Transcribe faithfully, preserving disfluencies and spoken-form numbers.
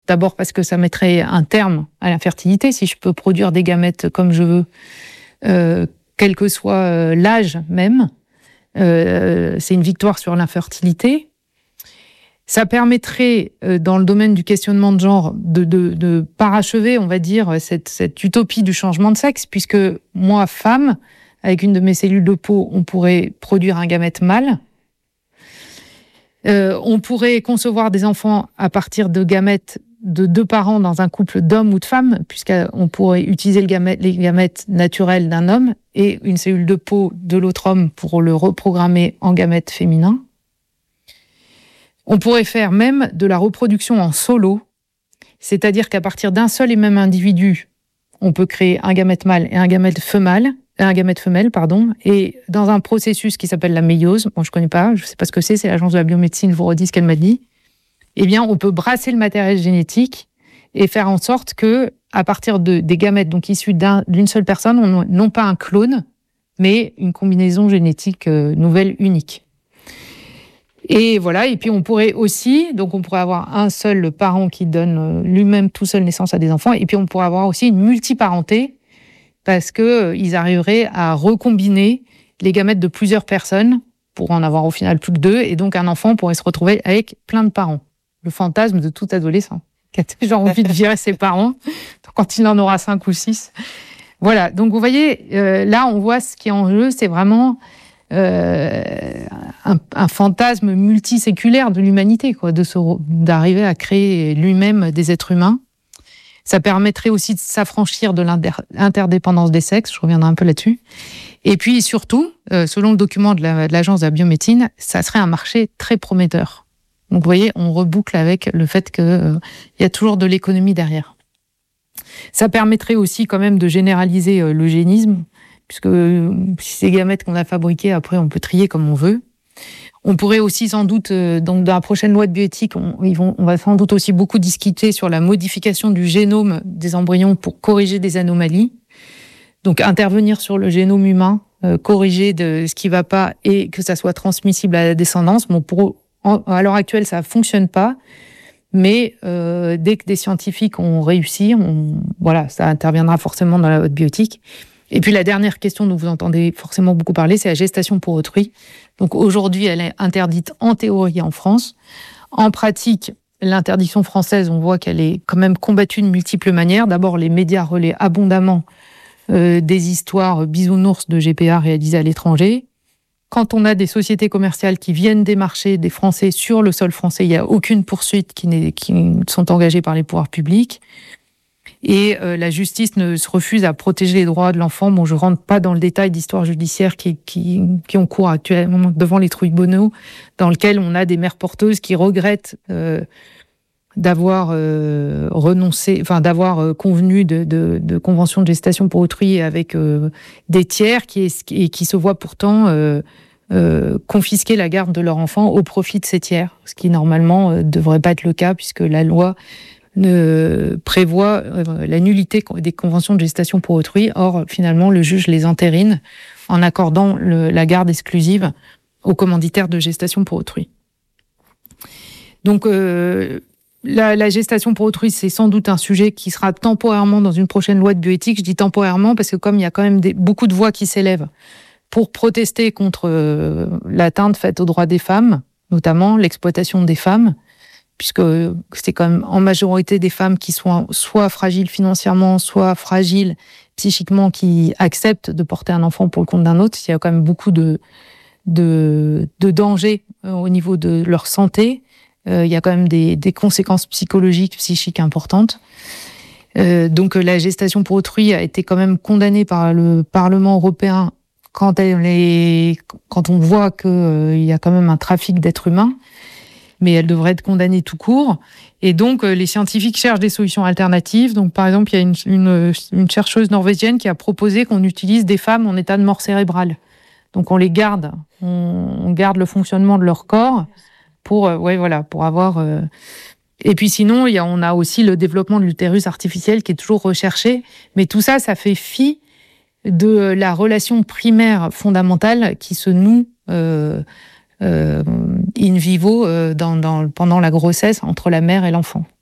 D'abord parce que ça mettrait un terme à l'infertilité, si je peux produire des gamètes comme je veux, euh, quel que soit euh, l'âge même. Euh, c'est une victoire sur l'infertilité. Ça permettrait, euh, dans le domaine du questionnement de genre, de, de, de parachever, on va dire, cette, cette utopie du changement de sexe, puisque moi, femme, avec une de mes cellules de peau, on pourrait produire un gamète mâle. Euh, on pourrait concevoir des enfants à partir de gamètes de deux parents dans un couple d'hommes ou de femmes, puisqu'on pourrait utiliser le gamète, les gamètes naturels d'un homme et une cellule de peau de l'autre homme pour le reprogrammer en gamète féminin. On pourrait faire même de la reproduction en solo, c'est-à-dire qu'à partir d'un seul et même individu, on peut créer un gamète mâle et un gamète femelle, un gamète femelle, pardon, et dans un processus qui s'appelle la méiose, bon, je connais pas, je sais pas ce que c'est, c'est l'agence de la biomédecine, je vous redis ce qu'elle m'a dit, eh bien, on peut brasser le matériel génétique et faire en sorte que, à partir de, des gamètes donc issus d'un, d'une seule personne, on, non pas un clone, mais une combinaison génétique euh, nouvelle, unique. Et voilà, et puis on pourrait aussi, donc on pourrait avoir un seul parent qui donne lui-même tout seul naissance à des enfants, et puis on pourrait avoir aussi une multiparenté, parce que euh, ils arriveraient à recombiner les gamètes de plusieurs personnes pour en avoir au final plus que deux, et donc un enfant pourrait se retrouver avec plein de parents. Le fantasme de tout adolescent qui a toujours envie de virer ses parents quand il en aura cinq ou six. Voilà, donc vous voyez, euh, là on voit ce qui est en jeu, c'est vraiment euh, un, un fantasme multiséculaire de l'humanité, quoi, de se, d'arriver à créer lui-même des êtres humains. Ça permettrait aussi de s'affranchir de l'interdépendance des sexes, je reviendrai un peu là-dessus. Et puis surtout, euh, selon le document de, la, de l'agence de la biomédecine, ça serait un marché très prometteur. Donc vous voyez, on reboucle avec le fait qu'il euh, y a toujours de l'économie derrière. Ça permettrait aussi quand même de généraliser euh, l'eugénisme, puisque euh, si ces gamètes qu'on a fabriquées, après on peut trier comme on veut. On pourrait aussi sans doute, euh, donc dans la prochaine loi de bioéthique, on, ils vont, on va sans doute aussi beaucoup discuter sur la modification du génome des embryons pour corriger des anomalies. Donc intervenir sur le génome humain, euh, corriger de ce qui ne va pas et que ça soit transmissible à la descendance. Bon, pour En, à l'heure actuelle, ça fonctionne pas, mais euh, dès que des scientifiques ont réussi, on, voilà, ça interviendra forcément dans la haute bioéthique. Et puis la dernière question dont vous entendez forcément beaucoup parler, c'est la gestation pour autrui. Donc aujourd'hui, elle est interdite en théorie en France. En pratique, l'interdiction française, on voit qu'elle est quand même combattue de multiples manières. D'abord, les médias relaient abondamment euh, des histoires bisounours de G P A réalisées à l'étranger. Quand on a des sociétés commerciales qui viennent démarcher des Français sur le sol français, il n'y a aucune poursuite qui, n'est, qui sont engagées par les pouvoirs publics. Et euh, la justice ne se refuse à protéger les droits de l'enfant. Bon, je ne rentre pas dans le détail d'histoires judiciaires qui, qui, qui ont cours actuellement devant les tribunaux, dans lesquelles on a des mères porteuses qui regrettent euh, d'avoir euh, renoncé, enfin d'avoir euh, convenu de, de, de conventions de gestation pour autrui avec euh, des tiers qui, est, et qui se voient pourtant euh, euh, confisquer la garde de leur enfant au profit de ces tiers, ce qui normalement euh, devrait pas être le cas puisque la loi ne prévoit euh, la nullité des conventions de gestation pour autrui. Or, finalement, le juge les entérine en accordant le, la garde exclusive aux commanditaires de gestation pour autrui. Donc, euh, La, la gestation pour autrui, c'est sans doute un sujet qui sera temporairement dans une prochaine loi de bioéthique. Je dis temporairement parce que comme il y a quand même des, beaucoup de voix qui s'élèvent pour protester contre euh, l'atteinte faite aux droits des femmes, notamment l'exploitation des femmes, puisque c'est quand même en majorité des femmes qui sont soit fragiles financièrement, soit fragiles psychiquement, qui acceptent de porter un enfant pour le compte d'un autre. Il y a quand même beaucoup de, de, de dangers au niveau de leur santé. Euh, il y a quand même des, des conséquences psychologiques, psychiques importantes. Euh, donc la gestation pour autrui a été quand même condamnée par le Parlement européen quand, elle est, quand on voit qu'il euh, y a quand même un trafic d'êtres humains, mais elle devrait être condamnée tout court. Et donc euh, les scientifiques cherchent des solutions alternatives. Donc par exemple, il y a une, une, une chercheuse norvégienne qui a proposé qu'on utilise des femmes en état de mort cérébrale. Donc on les garde, on, on garde le fonctionnement de leur corps, pour euh, ouais voilà pour avoir euh... et puis sinon il y a on a aussi le développement de l'utérus artificiel qui est toujours recherché, mais tout ça ça fait fi de la relation primaire fondamentale qui se noue euh, euh, in vivo euh, dans, dans pendant la grossesse entre la mère et l'enfant.